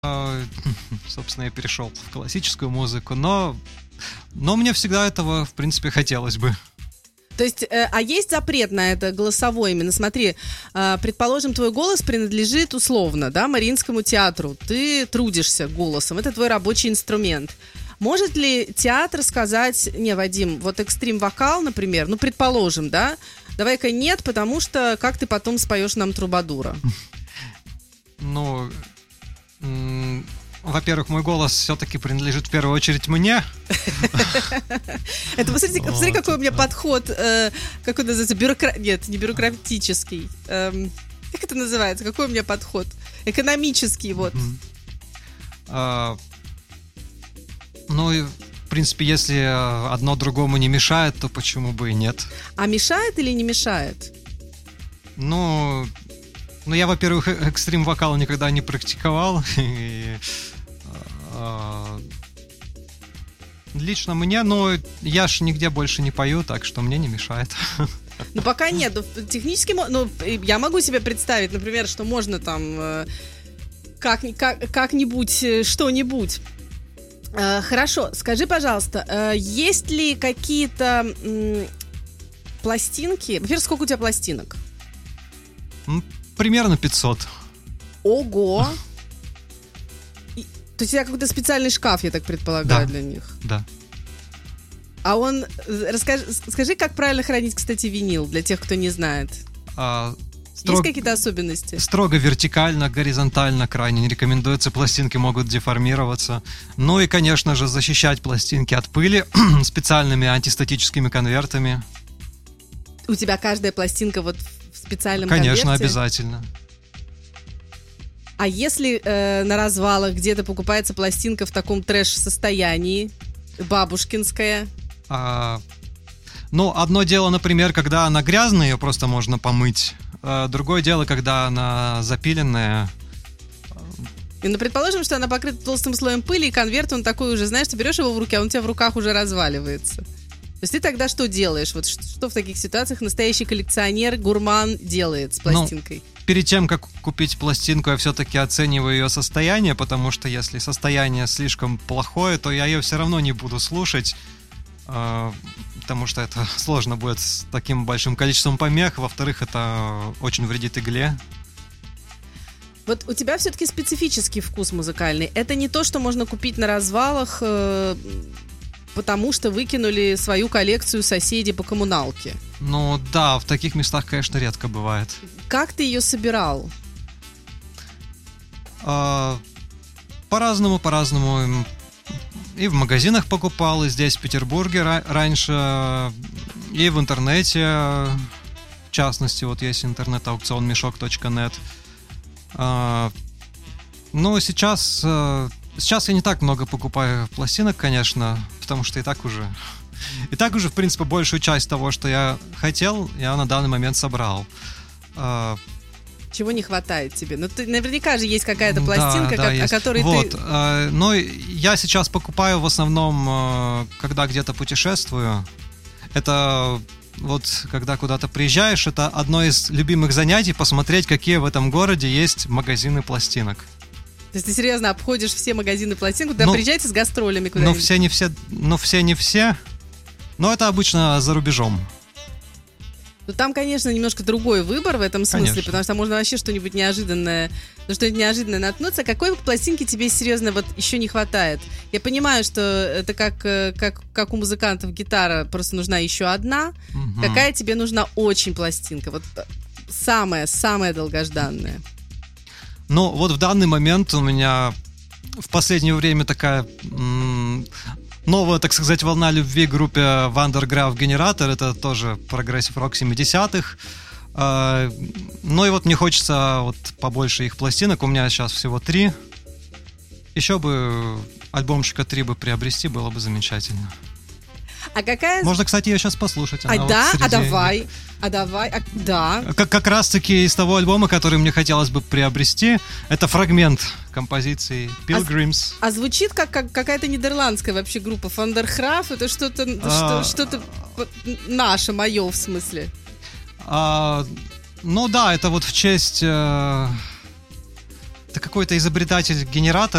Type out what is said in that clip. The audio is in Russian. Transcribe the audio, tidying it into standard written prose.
а, собственно, я перешел в классическую музыку, но мне всегда этого, в принципе, хотелось бы. То есть, а есть запрет на это голосовой именно? Смотри, предположим, твой голос принадлежит условно, да, Мариинскому театру. Ты трудишься голосом, это твой рабочий инструмент. Может ли театр сказать: не, Вадим, вот экстрим-вокал, например, ну, предположим, да, давай-ка нет, потому что как ты потом споешь нам Трубадура? Ну, во-первых, мой голос все-таки принадлежит в первую очередь мне. Это, посмотри, какой у меня подход, как он называется, нет, не бюрократический. Как это называется? Какой у меня подход? Экономический, вот. Ну, и, в принципе, если одно другому не мешает, то почему бы и нет? А мешает или не мешает? Ну, я, во-первых, экстрим-вокал никогда не практиковал. Лично мне, но я ж нигде больше не пою, так что мне не мешает. Ну, пока нет. Технически, ну, я могу себе представить, например, что можно там как-нибудь, что-нибудь. Хорошо, скажи, пожалуйста, есть ли какие-то пластинки? Во-первых, сколько у тебя пластинок? Примерно 500. Ого! То есть у тебя какой-то специальный шкаф, я так предполагаю, для них? Да. А он... Скажи, как правильно хранить, кстати, винил, для тех, кто не знает? Есть какие-то особенности? Строго вертикально, горизонтально крайне не рекомендуется. Пластинки могут деформироваться. Ну и, конечно же, защищать пластинки от пыли специальными антистатическими конвертами. У тебя каждая пластинка вот в специальном конверте? Конечно, обязательно. А если на развалах где-то покупается пластинка в таком трэш-состоянии, бабушкинская? Ну, одно дело, например, когда она грязная, ее просто можно помыть. Другое дело, когда она запиленная. Ну, предположим, что она покрыта толстым слоем пыли, и конверт, он такой уже, знаешь, ты берешь его в руки, а он у тебя в руках уже разваливается. То есть ты тогда что делаешь? Вот что в таких ситуациях настоящий коллекционер, гурман делает с пластинкой? Ну, перед тем, как купить пластинку, я все-таки оцениваю ее состояние, потому что если состояние слишком плохое, то я ее все равно не буду слушать, потому что это сложно будет с таким большим количеством помех. Во-вторых, это очень вредит игле. Вот у тебя все-таки специфический вкус музыкальный. Это не то, что можно купить на развалах, потому что выкинули свою коллекцию соседи по коммуналке. Ну да, в таких местах, конечно, редко бывает. Как ты ее собирал? По-разному. И в магазинах покупал, и здесь, в Петербурге раньше, и в интернете, в частности, вот есть интернет-аукцион meshok.net. Ну, сейчас я не так много покупаю пластинок, конечно, потому что и так уже, в принципе, большую часть того, что я хотел, я на данный момент собрал. Чего не хватает тебе? Ну, ты, наверняка же есть какая-то пластинка, о которой вот, ты... Но я сейчас покупаю в основном, когда где-то путешествую. Это вот, когда куда-то приезжаешь, это одно из любимых занятий — посмотреть, какие в этом городе есть магазины пластинок. То есть ты серьезно обходишь все магазины пластинок, куда приезжаете с гастролями куда-нибудь? Все не все. Но это обычно за рубежом. Ну, там, конечно, немножко другой выбор в этом смысле, конечно. потому что можно вообще что-нибудь неожиданное наткнуться. Какой пластинки тебе серьезно вот еще не хватает? Я понимаю, что это как у музыкантов гитара, просто нужна еще одна. Угу. Какая тебе нужна очень пластинка? Вот самая долгожданная. Ну, вот в данный момент у меня в последнее время такая новая, так сказать, волна любви к группе Вандерграф Генератор. Это тоже прогрессив-рок 70-х. Ну и вот мне хочется вот побольше их пластинок. У меня сейчас всего 3. Еще бы альбомчика 3 бы приобрести, было бы замечательно. А какая... Можно, кстати, ее сейчас послушать. Давай. Как раз-таки из того альбома, который мне хотелось бы приобрести, это фрагмент композиции Pilgrims. А звучит как какая-то нидерландская вообще группа. Вандерграф — это что-то наше, мое в смысле. Ну да, это вот в честь какой-то изобретатель-генератор,